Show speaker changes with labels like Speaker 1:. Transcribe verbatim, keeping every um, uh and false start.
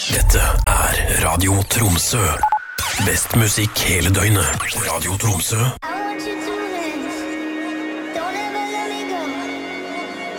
Speaker 1: Dette er Radio Tromsø. Best musikk hele døgnet. Radio Tromsø.